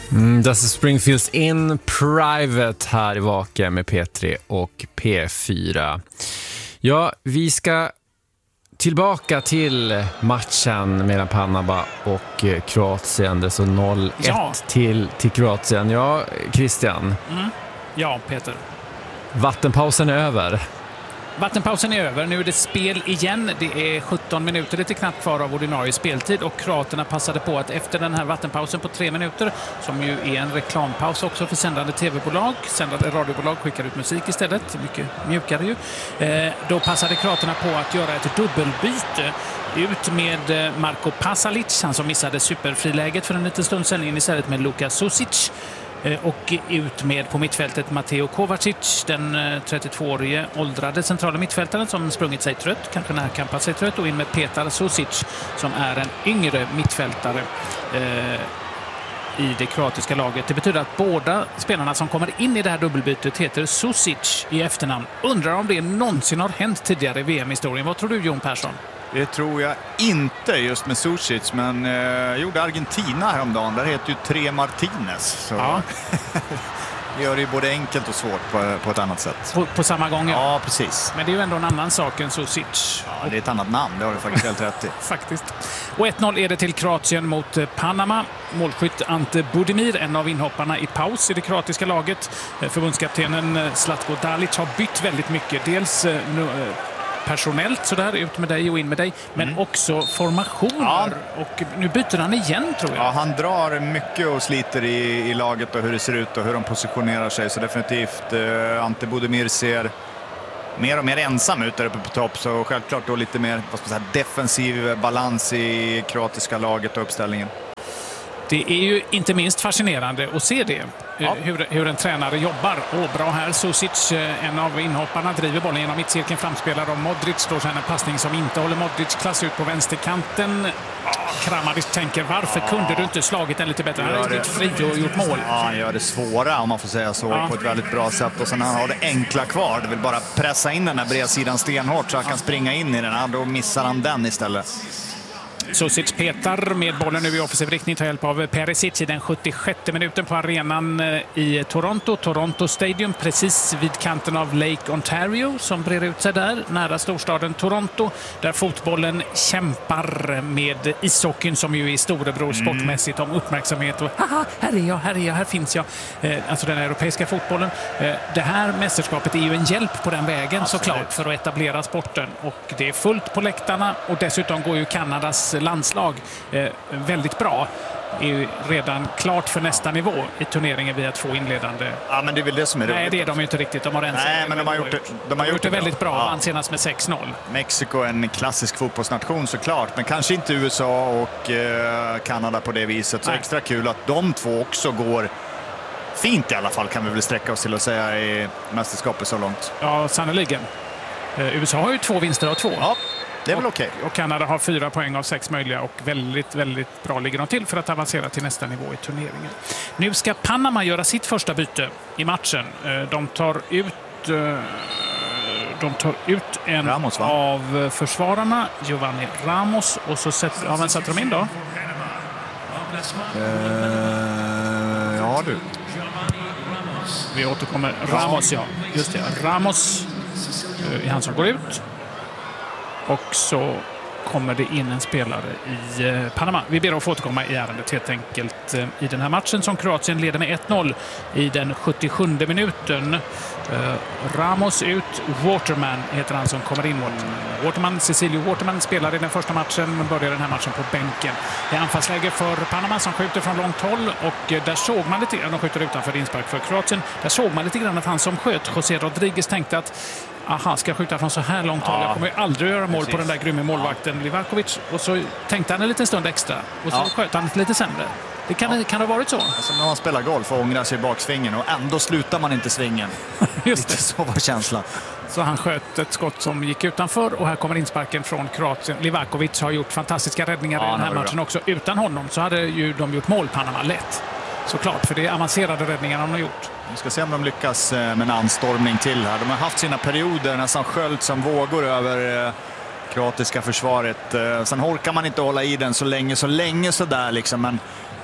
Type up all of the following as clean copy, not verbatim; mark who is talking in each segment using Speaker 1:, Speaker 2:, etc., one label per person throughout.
Speaker 1: Das är Springfields in Private här i Vaka med P3 och P4. Ja, vi ska tillbaka till matchen mellan Panama och Kroatien. Det är så 0-1 till Kroatien. Ja, Christian.
Speaker 2: Ja, Peter.
Speaker 1: Vattenpausen är över.
Speaker 2: Vattenpausen är över. Nu är det spel igen. Det är 17 minuter lite knappt kvar av ordinarie speltid och kroaterna passade på att efter den här vattenpausen på 3 minuter, som ju är en reklampaus också för sändande tv-bolag, sändande radiobolag skickar ut musik istället, mycket mjukare ju. Då passade kroaterna på att göra ett dubbelbyte. Ut med Marko Pasalic, han som missade superfriläget för en liten stund sedan, in istället med Luka Susic. Och ut med på mittfältet Mateo Kovacic, den 32-årige åldrade centrala mittfältaren som sprungit sig trött, kanske närkampat sig trött, och in med Petar Susic som är en yngre mittfältare i det kroatiska laget. Det betyder att båda spelarna som kommer in i det här dubbelbytet heter Susic i efternamn. Undrar om det någonsin har hänt tidigare i VM-historien. Vad tror du, Jon Persson?
Speaker 3: Det tror jag inte just med Susic, men gjorde Argentina häromdagen. Där heter ju Tre Martinez. Så. Ja. Det gör det ju både enkelt och svårt på ett annat sätt.
Speaker 2: På samma gång?
Speaker 3: Ja, precis.
Speaker 2: Men det är ju ändå en annan sak än Susic.
Speaker 3: Ja, det är ett annat namn, det har du faktiskt helt rätt i.
Speaker 2: Faktiskt. Och 1-0 är det till Kroatien mot Panama. Målskytt Ante Budimir, en av inhopparna i paus i det kroatiska laget. Förbundskaptenen Zlatko Dalic har bytt väldigt mycket. Dels personellt sådär, ut med dig och in med dig, men också formationer. Ja. Och nu byter han igen, tror jag.
Speaker 3: Ja, han drar mycket och sliter i laget och hur det ser ut och hur de positionerar sig. Så definitivt Ante Budimir ser mer och mer ensam ut där uppe på topp. Så självklart då lite mer defensiv balans i kroatiska laget och uppställningen.
Speaker 2: Det är ju inte minst fascinerande att se det. Ja. Hur en tränare jobbar. Bra här. Susic, en av inhopparna, driver bollen genom mittcirkeln, framspelar om Modric. Står sen en passning som inte håller Modric. Klass ut på vänsterkanten. Kramaric tänker, varför kunde du inte slagit den lite bättre? Han har blivit fri och gjort mål.
Speaker 3: Ja, han gör det svåra, om man får säga så, på ett väldigt bra sätt. Och sen han har det enkla kvar. Det vill bara pressa in den här bredsidan stenhårt så han kan springa in i den. Då missar han den istället.
Speaker 2: Susic petar med bollen nu i offensiv riktning, tar hjälp av Perisic i den 76 minuten på arenan i Toronto Stadium, precis vid kanten av Lake Ontario som brer ut sig där, nära storstaden Toronto, där fotbollen kämpar med ishockeyn som ju är storebror sportmässigt om uppmärksamhet och här finns jag. Alltså den europeiska fotbollen. Det här mästerskapet är ju en hjälp på den vägen såklart för att etablera sporten, och det är fullt på läktarna, och dessutom går ju Kanadas landslag väldigt bra. Är ju redan klart för nästa nivå i turneringen via 2 inledande.
Speaker 3: Ja, men det är väl det som är roligt.
Speaker 2: Nej, det är de ju inte riktigt. De har gjort det väldigt bra. Ja. Senast med 6-0.
Speaker 3: Mexiko är en klassisk fotbollsnation såklart, men kanske inte USA och Kanada på det viset. Så extra kul att de två också går fint i alla fall, kan vi väl sträcka oss till att säga, i mästerskapet så långt.
Speaker 2: Ja, sannoliken. USA har ju 2 vinster av 2.
Speaker 3: Ja. Det är väl okej.
Speaker 2: Och Kanada har 4 poäng av 6 möjliga och väldigt, väldigt bra ligger de till för att avancera till nästa nivå i turneringen. Nu ska Panama göra sitt första byte i matchen. De tar ut en
Speaker 3: Ramos,
Speaker 2: av försvararna, Giovanni Ramos, och så sätter de in då?
Speaker 3: Ja, du.
Speaker 2: Vi återkommer. Ramos, ja. Just det. Ramos är han som går ut. Och så kommer det in en spelare i Panama. Vi ber att få återkomma i ärendet helt enkelt i den här matchen som Kroatien leder med 1-0 i den 77 minuten. Ramos ut, Waterman heter han som kommer in. Cecilio Waterman spelar i den första matchen men börjar den här matchen på bänken. Det är anfallsläge för Panama som skjuter från långt håll, och där såg man lite grann, de skjuter utanför inspark för Kroatien. Där såg man lite grann att han som sköt, José Rodriguez, tänkte att ska skjuta från så här långt håll. Jag kommer ju aldrig göra mål på den där grymma målvakten Livakovic. Och så tänkte han en liten stund extra. Och så sköt han lite sämre. Det kan det ha varit så?
Speaker 3: Alltså när man spelar golf och ångrar sig i baksvingen och ändå slutar man inte svingen.
Speaker 2: Just det.
Speaker 3: Lite så var känslan.
Speaker 2: Så han sköt ett skott som gick utanför, och här kommer insparken från Kroatien. Livakovic har gjort fantastiska räddningar i den här matchen också. Utan honom så hade ju de gjort mål, Panama, lätt. Såklart, för det är avancerade räddningar de har gjort.
Speaker 3: Vi ska se om de lyckas med en anstormning till här. De har haft sina perioder nästan sköljt som vågor över kroatiska försvaret. Sen orkar man inte hålla i den så länge så där liksom. Men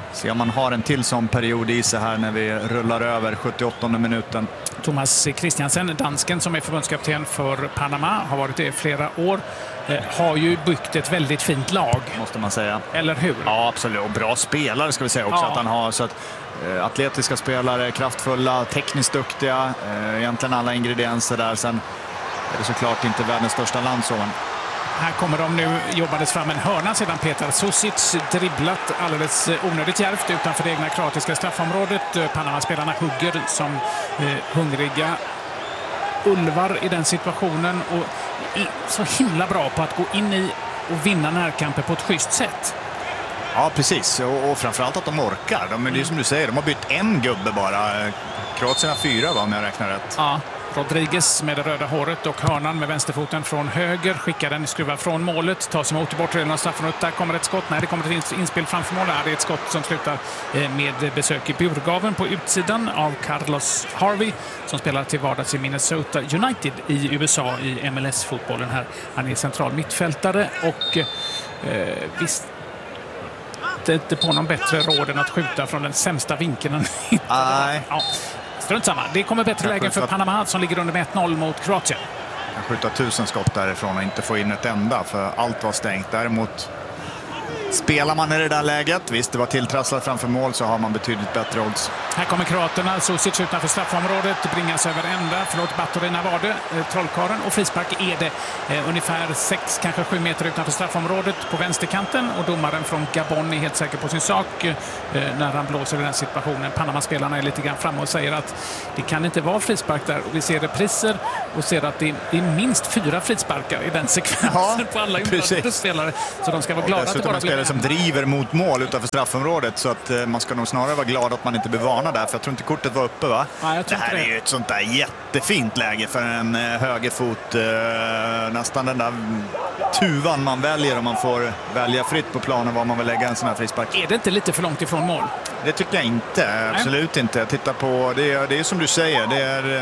Speaker 3: Se om man har en till sån period i sig här när vi rullar över 78:e minuten.
Speaker 2: Thomas Christiansen, dansken som är förbundskapten för Panama, har varit det i flera år. Har ju byggt ett väldigt fint lag.
Speaker 3: Måste man säga.
Speaker 2: Eller hur?
Speaker 3: Ja, absolut. Och bra spelare ska vi säga också att han har. Så att, atletiska spelare, kraftfulla, tekniskt duktiga. Egentligen alla ingredienser där. Sen är det såklart inte världens största land så.
Speaker 2: Här kommer de nu, jobbades fram en hörna sedan Petar Susic dribblat alldeles onödigt djärvt utanför det egna kroatiska straffområdet. Panama-spelarna hugger som hungriga ulvar i den situationen och är så himla bra på att gå in i och vinna närkamper på ett schysst sätt.
Speaker 3: Ja, precis. Och framförallt att de orkar. Det är som du säger, de har bytt en gubbe bara. Kroatien har 4 om jag räknar rätt.
Speaker 2: Ja. Rodriguez med det röda håret och hörnan med vänsterfoten från höger. Skickar den, skruvar från målet. Tar sig mot bortre delen av straffområdet. Där kommer ett skott. Nej, det kommer ett inspel framför målet. Det är ett skott som slutar med besök i burgaven på utsidan av Carlos Harvey som spelar till vardags i Minnesota United i USA i MLS-fotbollen här. Han är central mittfältare och visst inte på någon bättre råd än att skjuta från den sämsta vinkeln.
Speaker 3: Nej.
Speaker 2: Ja. Strunt samma. Det kommer bättre lägen för Panama som ligger under med 1-0 mot Kroatien.
Speaker 3: kan skjuta 1000 skott därifrån och inte få in ett enda, för allt var stängt. Däremot spelar man i det där läget, visst det var tilltrasslat framför mål, så har man betydligt bättre odds.
Speaker 2: Här kommer kroaterna, Susic utanför straffområdet, bringas över ända, Baturina var det, trollkaren, och frispark är det ungefär 6, kanske 7 meter utanför straffområdet på vänsterkanten, och domaren från Gabon är helt säker på sin sak när han blåser i den situationen. Panama-spelarna är lite grann framme och säger att det kan inte vara frispark där, och vi ser repriser och ser att det är minst 4 frisparkar i den sekvensen på alla inblandade spelare, så de ska vara glada att det bara blir
Speaker 3: som driver mot mål utanför straffområdet, så att man ska nog snarare vara glad att man inte blir varnad där, för jag tror inte kortet var uppe, va?
Speaker 2: Ja,
Speaker 3: det här är ju ett sånt där jättefint läge för en högerfot, nästan den där tuvan man väljer om man får välja fritt på planen var man vill lägga en sån här frispark.
Speaker 2: Är det inte lite för långt ifrån mål?
Speaker 3: Det tycker jag inte, absolut inte. Jag tittar på, det är som du säger, det är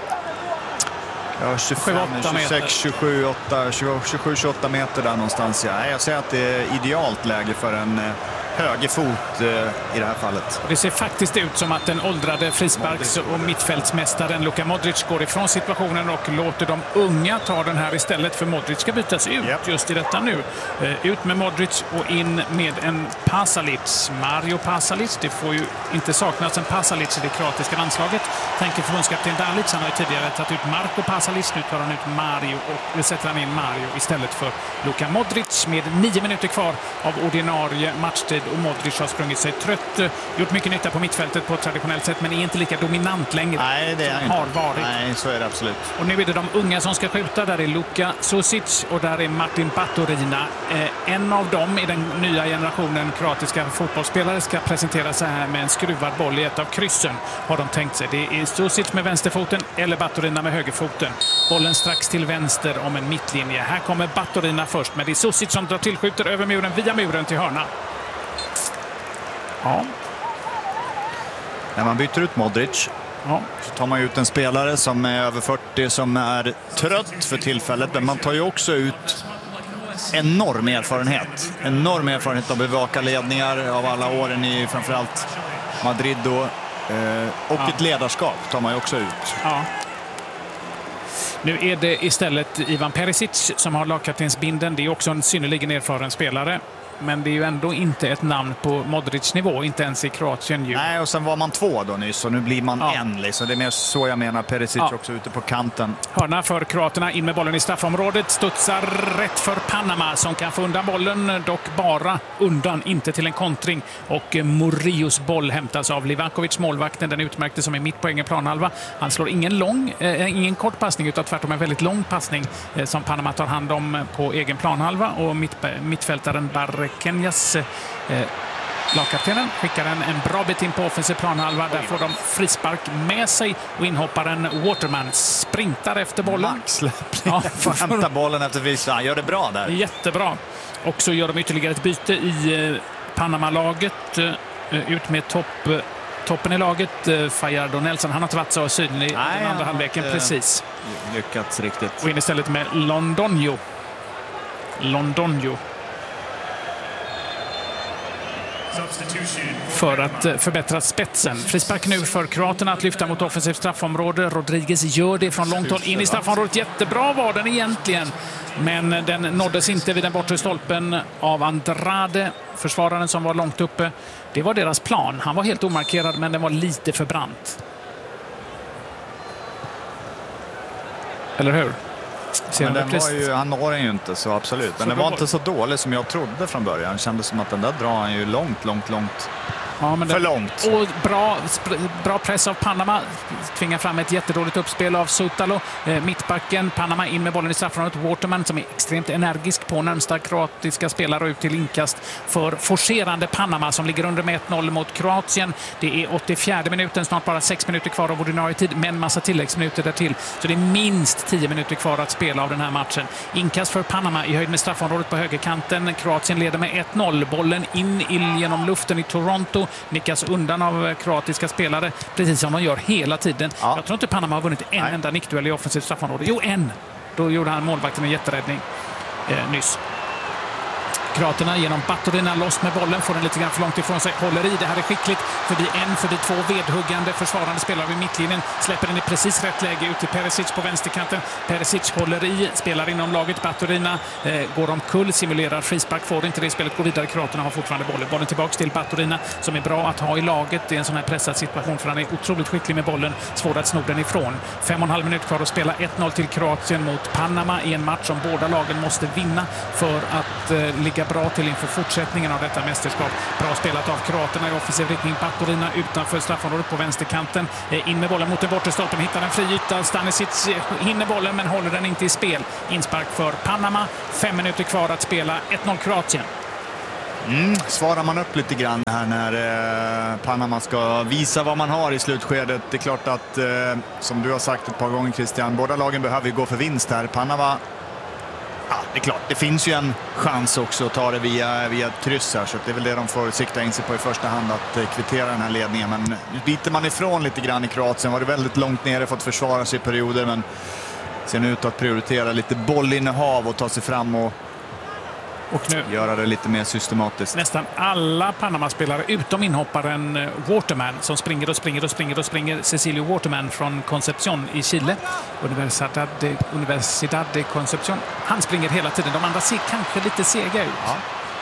Speaker 3: 25, 26, 27, 28 meter där någonstans. Ja. Jag säger att det är idealt läge för en högerfot i det här fallet.
Speaker 2: Det ser faktiskt ut som att den åldrade frisparks- och mittfältsmästaren Luka Modric går ifrån situationen och låter de unga ta den här istället, för Modric ska bytas ut just i detta nu. Ut med Modric och in med en Pasalic. Mario Pasalic, det får ju inte saknas en Pasalic i det kroatiska landslaget. Tänker förbundskapten Dalic, han har ju tidigare tagit ut Marco Pasalic, nu tar han ut Mario och sätter han in Mario istället för Luka Modric med 9 minuter kvar av ordinarie matchtid. Och Modric har sprungit sig trött, gjort mycket nytta på mittfältet på ett traditionellt sätt, men är inte lika dominant längre.
Speaker 3: Nej, det är
Speaker 2: som har varit.
Speaker 3: Nej, så är det absolut.
Speaker 2: Och nu är det de unga som ska skjuta. Där är Luka Susic och där är Martin Baturina. En av dem i den nya generationen kroatiska fotbollsspelare ska presentera sig här med en skruvad boll i ett av kryssen, har de tänkt sig. Det är Susic med vänsterfoten eller Baturina med högerfoten. Bollen strax till vänster om en mittlinje. Här kommer Baturina först, men det är Susic som drar tillskjuter över muren, via muren till hörna. Ja.
Speaker 3: När man byter ut Modric så tar man ut en spelare som är över 40, som är trött för tillfället, men man tar ju också ut enorm erfarenhet av bevaka ledningar av alla åren i framförallt Madrid då, och ett ledarskap tar man ju också ut.
Speaker 2: Ja. Nu är det istället Ivan Perisic som har lagkaptensbindeln. Det är också en synnerligen erfaren spelare. Men det är ju ändå inte ett namn på Modric nivå, inte ens i Kroatien.
Speaker 3: Nej, och sen var man 2 då nyss, och nu blir man en. Liksom. Det är mer så jag menar, Perisic också ute på kanten.
Speaker 2: Hörna för kroaterna, in med bollen i straffområdet. Studsar rätt för Panama som kan få undan bollen, dock bara undan, inte till en kontring. Och Murillos boll hämtas av Livakovic, målvakten, den utmärkte som är mitt på egen planhalva. Han slår ingen kort passning, utan tvärtom en väldigt lång passning som Panama tar hand om på egen planhalva. Och mittfältaren Barrekenjas, lagkaptenen, skickar en bra bit in på offensiv planhalva. Där får de frispark med sig och inhopparen Waterman sprintar efter bollen.
Speaker 3: Max får hämta bollen efter vissa. Han gör det bra där.
Speaker 2: Jättebra. Och så gör de ytterligare ett byte i Panama-laget. Ut med toppen i laget, Fajardo Nelson. Han har inte varit så synlig i den andra halvleken. Precis.
Speaker 3: Lyckats riktigt.
Speaker 2: Och in istället med Londonio. för att förbättra spetsen. Frispark nu för kroaterna att lyfta mot offensivt straffområde. Rodriguez gör det från långt håll in i straffområdet. Jättebra var den egentligen, men den nåddes inte vid den bortre stolpen av Andrade, försvararen som var långt uppe. Det var deras plan. Han var helt omarkerad, men den var lite för brant. Eller hur?
Speaker 3: Men den var ju, han når den ju inte, så absolut. Men den var inte så dålig som jag trodde från början. Det kändes som att den där drar han ju långt. Ja, men för långt.
Speaker 2: Och bra press av Panama. Tvingar fram ett jättedåligt uppspel av Sutalo. Mittbacken, Panama in med bollen i straffområdet. Waterman som är extremt energisk på närmsta kroatiska spelare ut till inkast för forcerande Panama som ligger under med 1-0 mot Kroatien. Det är 84:e minuten, snart bara 6 minuter kvar av ordinarie tid, men massa tilläggsminuter där till. Så det är minst 10 minuter kvar att spela av den här matchen. Inkast för Panama i höjd med straffområdet på högerkanten. Kroatien leder med 1-0. Bollen in genom luften i Toronto. Nickas undan av kroatiska spelare, precis som de gör hela tiden. Ja. Jag tror inte Panama har vunnit en enda nickduell i offensivt straffområde. Jo, en. Då gjorde han målvakten en jätteräddning nyss. Kroaterna genom Baturina loss med bollen, får den lite grann för långt ifrån sig, håller i, det här är skickligt, förbi två vedhuggande försvarande spelare vid mittlinjen, släpper den i precis rätt läge ut till Perisic på vänsterkanten. Perisic håller i, spelar inom laget. Baturina går omkull, simulerar frispark, får inte det, spelet går vidare. Kroaterna har fortfarande bollen tillbaks till Baturina som är bra att ha i laget. Det är en sån här pressad situation för han är otroligt skicklig med bollen, svår att sno den ifrån. 5,5 minuter kvar att spela, 1-0 till Kroatien mot Panama i en match som båda lagen måste vinna för att ligga bra till inför fortsättningen av detta mästerskap. Bra spelat av kroaterna i offensiv riktning. Baturina utanför straffområdet på vänsterkanten. In med bollen mot den bortre stolpen. Hittar en fri yta. Stanisic hinner bollen men håller den inte i spel. Inspark för Panama. 5 minuter kvar att spela. 1-0 Kroatien.
Speaker 3: Svarar man upp lite grann här när Panama ska visa vad man har i slutskedet. Det är klart att, som du har sagt ett par gånger Christian, båda lagen behöver gå för vinst här. Panama, ja, det är klart, det finns ju en chans också att ta det via ett kryss här, så det är väl det de får sikta in sig på i första hand, att kvittera den här ledningen. Men nu biter man ifrån lite grann i Kroatien, var det väldigt långt nere, fått försvara sig i perioder, men ser nu ut att prioritera lite bollinnehav och ta sig fram och nu göra det lite mer systematiskt.
Speaker 2: Nästan alla Panama-spelare utom inhopparen Waterman som springer. Cecilio Waterman från Concepción i Chile. Universidad de Concepción. Han springer hela tiden. De andra ser kanske lite sega ut.
Speaker 3: Ja.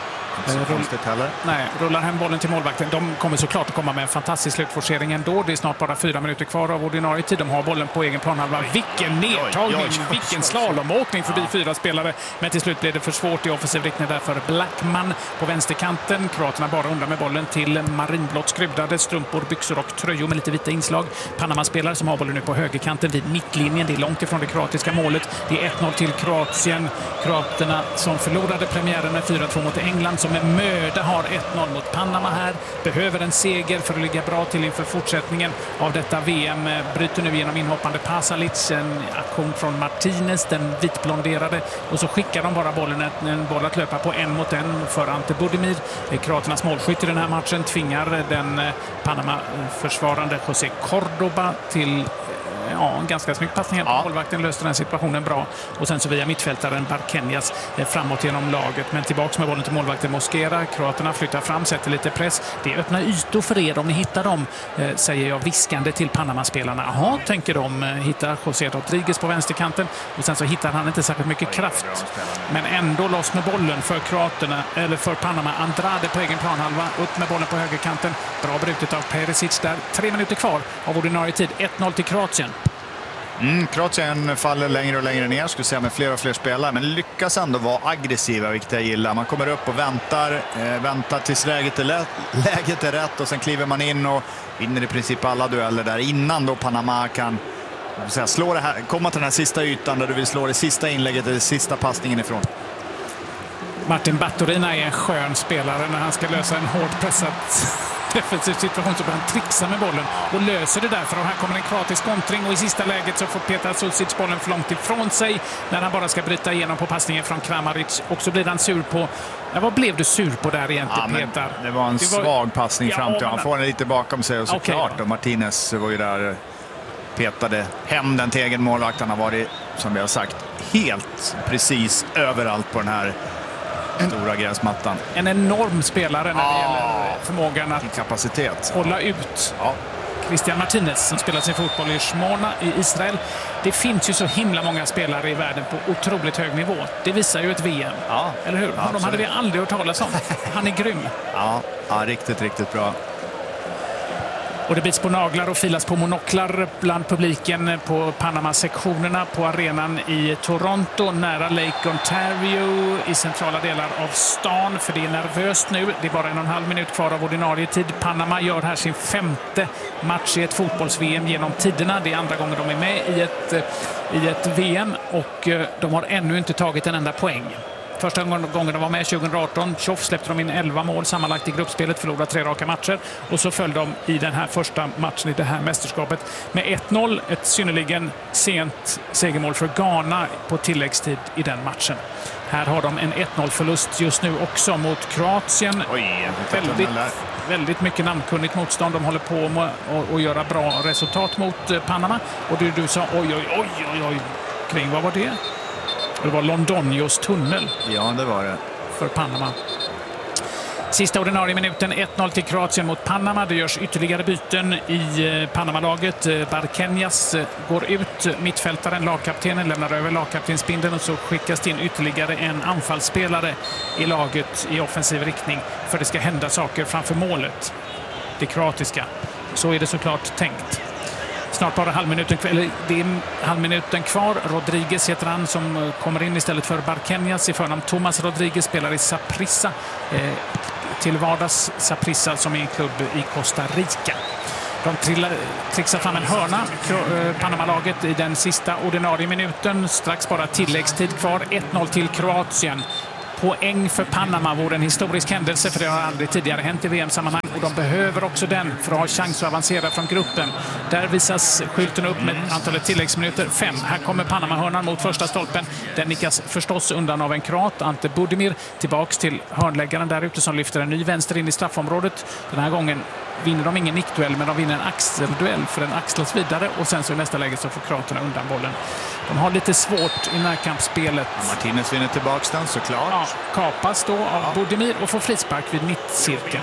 Speaker 2: Rullar hem bollen till målvakten. De kommer såklart att komma med en fantastisk slutforcering ändå. Det är snart bara 4 minuter kvar av ordinarie tid. De har bollen på egen planhalva. Vilken nedtagning, vilken slalomåkning förbi 4 spelare. Men till slut blir det för svårt i offensiv riktning därför Blackman på vänsterkanten. Kroaterna bara undan med bollen till marinblått skrudade strumpor, byxor och tröjor med lite vita inslag. Panama-spelare som har bollen nu på högerkanten vid mittlinjen. Det är långt ifrån det kroatiska målet. Det är 1-0 till Kroatien. Kroaterna som förlorade premiären med 4-2 mot England, som med möda har 1-0 mot Panama här. Behöver en seger för att ligga bra till inför fortsättningen av detta VM. Bryter nu genom inhoppande Pasalic, en aktion från Martinez, den vitblonderade, och så skickar de bara bollen, en boll att löpa på 1 mot 1 för Ante Budimir. Kroaternas målskytt i den här matchen tvingar den Panama-försvarande José Cordoba till en ganska snygg passning. Målvakten löste den situationen bra. Och sen så via mittfältaren Barqueñas framåt genom laget. Men tillbaka med bollen till målvakten Mosquera. Kroaterna flyttar fram, sätter lite press. Det öppnar ytor för er om ni hittar dem, säger jag viskande till Panama-spelarna. Jaha, tänker de. Hittar José Rodriguez på vänsterkanten. Och sen så hittar han inte särskilt mycket kraft. Men ändå loss med bollen för kroaterna, eller för Panama. Andrade på egen planhalva. Upp med bollen på högerkanten. Bra brutet av Perisic där. 3 minuter kvar av ordinarie tid. 1-0 till Kroatien.
Speaker 3: Kroatien faller längre och längre ner, skulle säga, med fler och fler spelare, men lyckas ändå vara aggressiva, vilket jag gillar. Man kommer upp och väntar tills läget är rätt, och sen kliver man in och vinner i princip alla dueller där innan då Panama kan slå det här, komma till den här sista ytan där du vill slå det sista inlägget eller sista passningen ifrån.
Speaker 2: Martin Baturina är en skön spelare när han ska lösa en hårt pressad defensiv situation, så börjar han trixa med bollen och löser det därför. Och här kommer en kroatisk kontring, och i sista läget så får Petar Sulcic bollen för långt ifrån sig när han bara ska bryta igenom på passningen från Kramaric, och så blir han sur på... Ja, vad blev du sur på där egentligen, Petar?
Speaker 3: Det var en svag passning fram till. Han får den lite bakom sig, och såklart. Okay. Och Martinez var ju där, petade hem den till egen målvakt. Han har varit, som vi har sagt, helt precis överallt på den här Stora gräsmattan.
Speaker 2: En enorm spelare när det gäller förmågan att
Speaker 3: kapacitet.
Speaker 2: hålla ut.
Speaker 3: Ja.
Speaker 2: Christian Martinez som spelar sin fotboll i Shmona i Israel. Det finns ju så himla många spelare i världen på otroligt hög nivå. Det visar ju ett VM.
Speaker 3: Ja.
Speaker 2: Eller hur?
Speaker 3: Ja,
Speaker 2: de hade vi aldrig hört talas om. Han är grym.
Speaker 3: Ja, riktigt, riktigt bra.
Speaker 2: Och det bits på naglar och filas på monoklar bland publiken på Panama-sektionerna på arenan i Toronto nära Lake Ontario i centrala delar av stan. För det är nervöst nu. Det är bara 1,5 minut kvar av ordinarie tid. Panama gör här sin 5:e match i ett fotbolls-VM genom tiderna. Det är andra gången de är med i ett VM och de har ännu inte tagit en enda poäng. Första gången de var med 2018, Tjoff släppte de in 11 mål sammanlagt i gruppspelet, förlorade 3 raka matcher och så föll de i den här första matchen i det här mästerskapet med 1-0, ett synnerligen sent segermål för Ghana på tilläggstid i den matchen. Här har de en 1-0-förlust just nu också mot Kroatien. Väldigt mycket namnkunnigt motstånd. De håller på med att göra bra resultat mot Panama. Och du sa oj, kring vad var det? Det var Londonios tunnel.
Speaker 3: Ja, det var det.
Speaker 2: För Panama. Sista ordinarie minuten, 1-0 till Kroatien mot Panama. Det görs ytterligare byten i Panama-laget. Barqueñas går ut, mittfältaren, lagkaptenen, lämnar över lagkaptensbindeln och så skickas in ytterligare en anfallsspelare i laget i offensiv riktning. För det ska hända saker framför målet. Det kroatiska. Så är det såklart tänkt. Snart bara det är halvminuten kvar. Rodriguez heter han som kommer in istället för Barqueñas i förnamn. Thomas Rodriguez spelar i Saprissa. Till vardags Saprissa som är en klubb i Costa Rica. De trixar fram en hörna, Panama-laget, i den sista ordinarie minuten. Strax bara tilläggstid kvar. 1-0 till Kroatien. Poäng för Panama vore en historisk händelse, för det har aldrig tidigare hänt i VM-sammanhang och de behöver också den för att ha chans att avancera från gruppen. Där visas skylten upp med antalet tilläggsminuter 5. Här kommer Panama-hörnan mot första stolpen. Den nickas förstås undan av en kroat, Ante Budimir. Tillbaks till hörnläggaren där ute som lyfter en ny vänster in i straffområdet. Den här gången vinner de ingen nickduell, men de vinner en axelduell, för den axlas vidare och sen så i nästa läge så får kroaterna undan bollen. De har lite svårt i närkampsspelet.
Speaker 3: Martinez vinner tillbaks den såklart.
Speaker 2: Ja, kapas då av Budimir och får frispark vid mittcirkeln.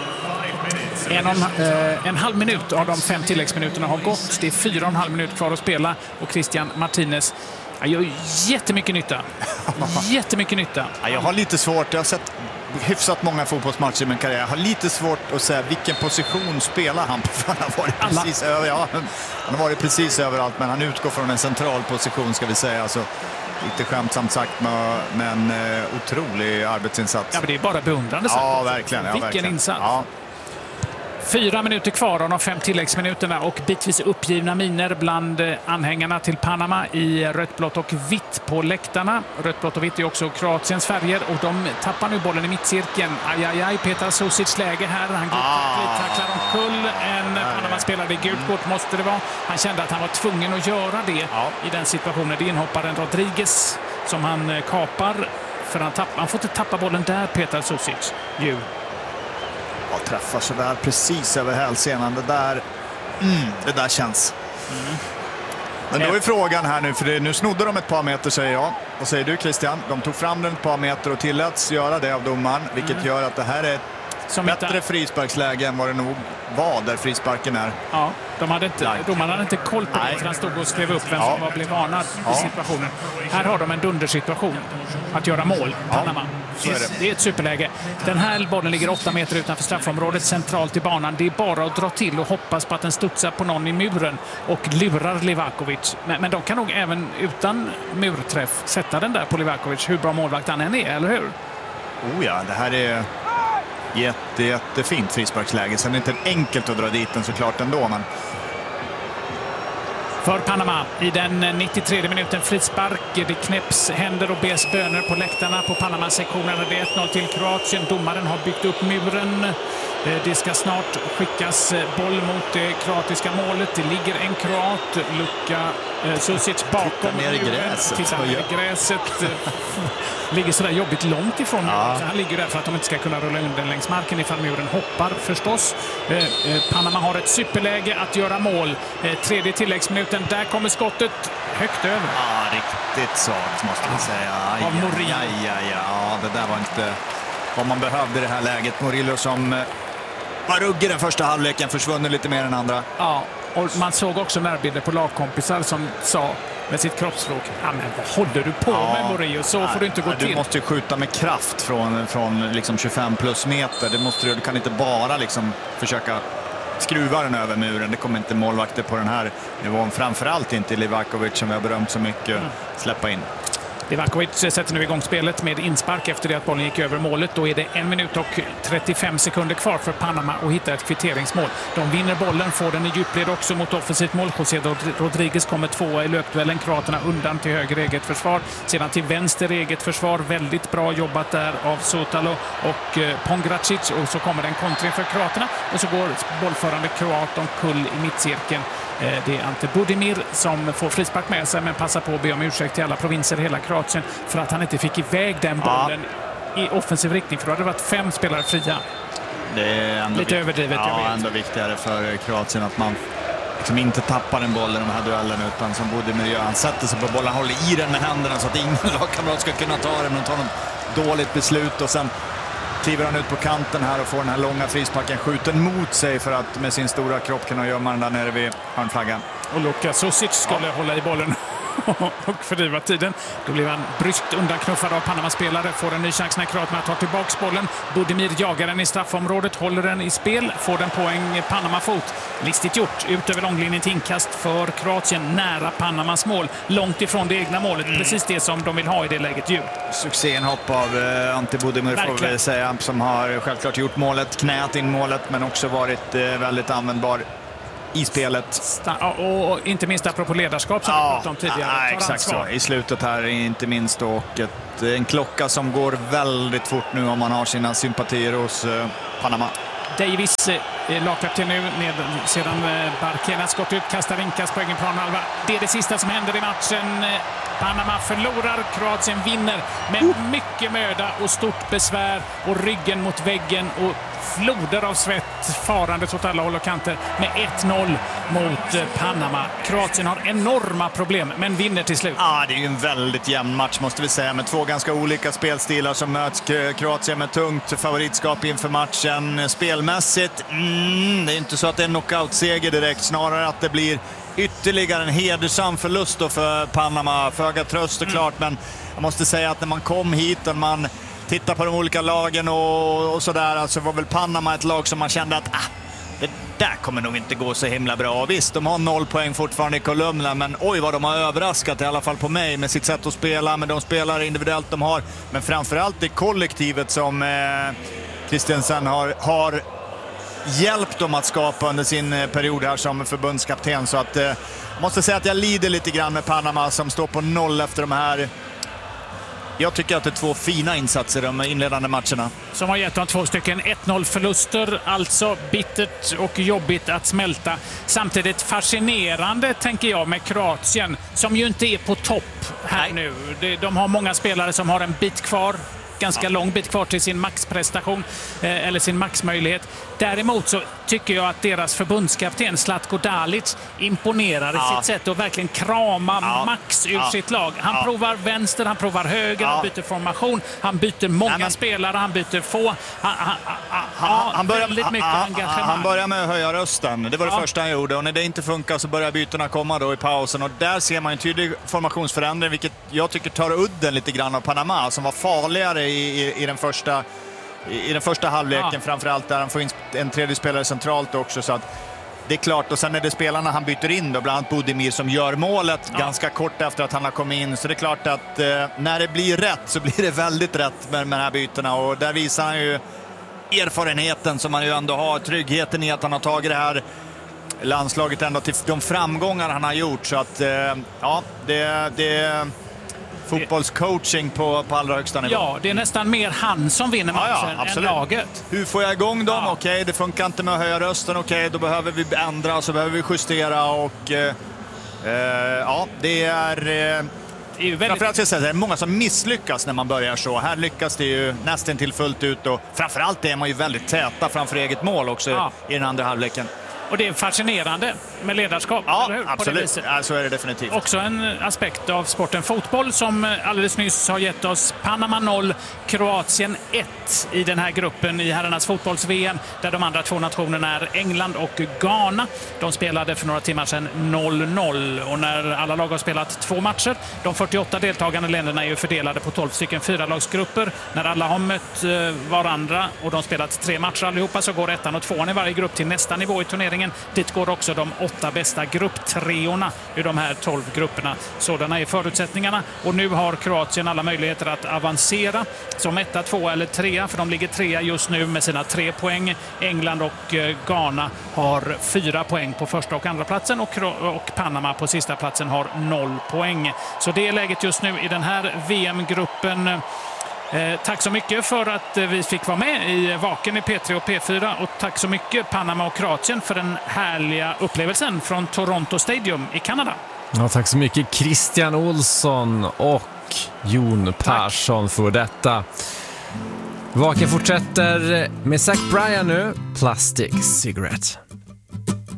Speaker 2: En halv minut av de 5 tilläggsminuterna har gått. Det är 4,5 minuter kvar att spela och Christian Martinez gör jättemycket nytta. Jättemycket nytta.
Speaker 3: Jag har lite svårt, jag har sett hyfsat många fotbollsmatcher i min karriär. Jag har lite svårt att säga vilken position spelar han på. Han har varit precis han har varit precis överallt, men han utgår från en central position, ska vi säga. Alltså, lite skämtsamt sagt, men otrolig arbetsinsats.
Speaker 2: Ja, men det är bara beundrande sagt.
Speaker 3: Ja, verkligen.
Speaker 2: Vilken insats.
Speaker 3: Ja.
Speaker 2: 4 minuter kvar av de 5 tilläggsminuterna och bitvis uppgivna miner bland anhängarna till Panama i rött, blått och vitt på läktarna. Rött, blått och vitt är också Kroatiens färger och de tappar nu bollen i mittcirkeln. Ajajaj, Petar Susic läge här. Han tacklar omkull en Panama-spelare. Det gult kort måste det vara. Han kände att han var tvungen att göra det i den situationen. Det är inhopparen Rodriguez som han kapar. För han får inte tappa bollen där, Petar Susic.
Speaker 3: Träffar så där precis över hälsenan. Det där känns. Men då är frågan här nu, för nu snodde de ett par meter, säger jag. Vad säger du, Christian? De tog fram den ett par meter och tilläts göra det av domaren, vilket gör att det här är ett bättre frisparksläge än vad det nog var där frisparken är. Ja,
Speaker 2: domaren hade inte koll på det, för han stod och skrev upp vem som blev varnad i situationen. Här har de en dundersituation att göra mål, Panama. Det är ett superläge. Den här bollen ligger 8 meter utanför straffområdet, centralt i banan. Det är bara att dra till och hoppas på att den studsar på någon i muren och lurar Livakovic. Men de kan nog även utan murträff sätta den där på Livakovic, hur bra målvakt han än är, eller hur?
Speaker 3: Det här är jättefint frisparksläge. Sen är det inte enkelt att dra dit den såklart ändå, men
Speaker 2: för Panama i den 93 minuten frispark. Det knäpps händer och bes böner på läktarna på Panama-sektionen. Det är 1-0 till Kroatien. Domaren har byggt upp muren Det ska snart skickas boll mot det kroatiska målet. Det ligger en kroat, Luka Susic, bakom.
Speaker 3: Titta ner i gräset.
Speaker 2: Titta ner i gräset. Ligger sådär jobbigt långt ifrån. Ja. Så han ligger där för att de inte ska kunna rulla under längs marken ifall muren hoppar förstås. Panama har ett superläge att göra mål. Tredje tilläggsminuten. Där kommer skottet högt över.
Speaker 3: Ja, riktigt svagt måste man säga.
Speaker 2: Av Murillo.
Speaker 3: Ja, det där var inte vad man behövde i det här läget. Murillo som var ruggig den första halvleken, försvunnit lite mer än andra.
Speaker 2: Ja, och man såg också närbilder på lagkompisar som sa med sitt kroppsspråk: ja, men vad håller du på med, Murillo? Så får du inte gå till.
Speaker 3: Du måste skjuta med kraft från liksom 25 plus meter. Du kan inte bara liksom försöka skruva den över muren. Det kommer inte målvakter på den här nivån. Framförallt inte Livakovic, som vi har berömt så mycket, släppa in.
Speaker 2: Livakovic sätter nu igång spelet med inspark efter det att bollen gick över målet. Då är det 1 minut och 35 sekunder kvar för Panama att hitta ett kvitteringsmål. De vinner bollen, får den i djupled också mot offensivt mål. José Rodriguez kommer 2 i löpduellen. Kroaterna undan till höger eget försvar. Sedan till vänster eget försvar. Väldigt bra jobbat där av Sotalo och Pongracic. Och så kommer en kontring för kroaterna. Och så går bollförande kroat omkull i mittcirkeln. Det är Ante Budimir som får frispark med sig, men passar på att be om ursäkt till alla provinser i hela Kroatien för att han inte fick iväg den bollen i offensiv riktning, för då hade det varit 5 spelare fria.
Speaker 3: Det är ändå
Speaker 2: lite överdrivet, jag vet.
Speaker 3: Ändå viktigare för Kroatien att man liksom inte tappar en boll i de här duellen, utan som Budimir gör, han sätter sig på bollen, håller i den med händerna så att ingen lagkamrat ska kunna ta den, men tar något dåligt beslut och sen kliver han ut på kanten här och får den här långa frisparken skjuten mot sig för att med sin stora kropp kunna gömma den där nere vid hörnflaggan.
Speaker 2: Och Luka Susic skulle hålla i bollen och fördriva tiden. Då blev han bryskt undanknuffad av Panama-spelare. Får en ny chans när kroaterna tar tillbaks bollen. Budimir jagar den i straffområdet, håller den i spel, får den på en Panama-fot. Listigt gjort, ut över långlinjen till inkast för Kroatien, nära Panamas mål. Långt ifrån det egna målet, precis det som de vill ha i det läget ju.
Speaker 3: Succéinhopp av Ante Budimir får vi säga, som har självklart gjort målet, knät in målet, men också varit väldigt användbar i spelet.
Speaker 2: Och inte minst apropå ledarskap som vi pratade om tidigare.
Speaker 3: Ja, exakt så. I slutet här inte minst, och en klocka som går väldigt fort nu om man har sina sympatier hos Panama.
Speaker 2: Davis, lagkapten nu, sedan Barquenas gått ut, kastar inkast på egen planhalva. Det är det sista som händer i matchen. Panama förlorar, Kroatien vinner med mycket möda och stort besvär och ryggen mot väggen och floder av svett farandet åt alla håll och kanter med 1-0 mot Panama. Kroatien har enorma problem men vinner till slut.
Speaker 3: Ja, det är ju en väldigt jämn match måste vi säga, med 2 ganska olika spelstilar som möts. Kroatien med tungt favoritskap inför matchen. Spelmässigt, det är inte så att det är en knockout-seger direkt, snarare att det blir ytterligare en hedersam förlust då för Panama. Föga tröst såklart, men jag måste säga att när man kom hit och man tittar på de olika lagen och sådär, alltså var väl Panama ett lag som man kände att det där kommer nog inte gå så himla bra. Visst, de har 0 poäng fortfarande i kolumnen, men oj vad de har överraskat, i alla fall på mig, med sitt sätt att spela, med de spelare individuellt de har, men framförallt det kollektivet som Christensen har hjälpt dem att skapa under sin period här som förbundskapten. Så att jag måste säga att jag lider lite grann med Panama som står på 0 efter de här. Jag tycker att det är 2 fina insatser de inledande matcherna.
Speaker 2: Som har gett dem 2 stycken 1-0-förluster. Alltså bittert och jobbigt att smälta. Samtidigt fascinerande, tänker jag, med Kroatien som ju inte är på topp här nu. De har många spelare som har en bit kvar. Ganska lång bit kvar till sin maxprestation eller sin maxmöjlighet. Däremot så tycker jag att deras förbundskapten Zlatko Dalic imponerar i sitt sätt och verkligen krama max ur sitt lag. Han provar vänster, han provar höger, han byter formation, han byter många spelare, han byter få. Han börjar väldigt mycket engagemang.
Speaker 3: Han börjar med att höja rösten. Det var det första han gjorde, och när det inte funkar så börjar bytena komma då i pausen, och där ser man en tydlig formationsförändring, vilket jag tycker tar udden lite grann av Panama som var farligare i den första halvleken, framförallt där han får in en tredje spelare centralt också, så att det är klart. Och sen är det spelarna han byter in då, bland annat Budimir som gör målet ganska kort efter att han har kommit in, så det är klart att när det blir rätt så blir det väldigt rätt med de här bytena, och där visar han ju erfarenheten som han ju ändå har, tryggheten i att han har tagit det här landslaget ändå till de framgångar han har gjort, så att fotbollscoaching på allra högsta nivå.
Speaker 2: Ja, det är nästan mer han som vinner matchen än laget.
Speaker 3: Hur får jag igång dem? Okej, det funkar inte med att höja rösten. Okej, då behöver vi ändra, så behöver vi justera och det är... Framförallt ska jag säga, det är många som misslyckas när man börjar så. Här lyckas det ju nästan till fullt ut och framförallt är man ju väldigt täta framför eget mål också i den andra halvleken.
Speaker 2: Och det är fascinerande med ledarskap.
Speaker 3: Ja,
Speaker 2: eller hur?
Speaker 3: absolut. Ja, så är det definitivt.
Speaker 2: Också en aspekt av sporten fotboll som alldeles nyss har gett oss Panama 0, Kroatien 1 i den här gruppen i herrarnas fotbolls-VM, där de andra två nationerna är England och Ghana. De spelade för några timmar sedan 0-0 och när alla lag har spelat 2 matcher, de 48 deltagande länderna är ju fördelade på 12 stycken 4-lagsgrupper. När alla har mött varandra och de spelat 3 matcher allihopa, så går 1:an och 2:an i varje grupp till nästa nivå i turneringen. Dit går också de 8 bästa grupptreorna i de här 12 grupperna. Sådana är förutsättningarna. Och nu har Kroatien alla möjligheter att avancera som 1, 2 eller 3, för de ligger 3 just nu med sina 3 poäng. England och Ghana har 4 poäng på första och andra platsen och Panama på sista platsen har 0 poäng. Så det är läget just nu i den här VM-gruppen. Tack så mycket för att vi fick vara med i Vaken i P3 och P4 och tack så mycket Panama och Kroatien för den härliga upplevelsen från Toronto Stadium i Kanada.
Speaker 1: Ja, tack så mycket Christian Olsson och Jon Persson för detta. Vaken fortsätter med Zach Bryan nu, Plastic Cigarette.